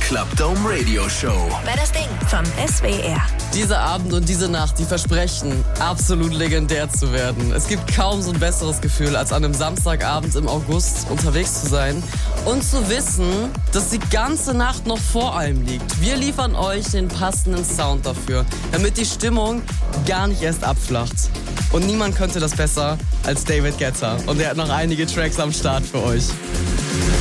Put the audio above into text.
Clubdome Radio Show. Bei das Ding vom SWR. Dieser Abend und diese Nacht, die versprechen, absolut legendär zu werden. Es gibt kaum so ein besseres Gefühl, als an einem Samstagabend im August unterwegs zu sein und zu wissen, dass die ganze Nacht noch vor allem liegt. Wir liefern euch den passenden Sound dafür, damit die Stimmung gar nicht erst abflacht. Und niemand könnte das besser als David Guetta. Und er hat noch einige Tracks am Start für euch.